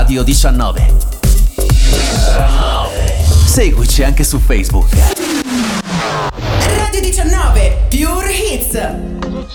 Radio 19. Seguici anche su Facebook. Radio 19 Pure Hits.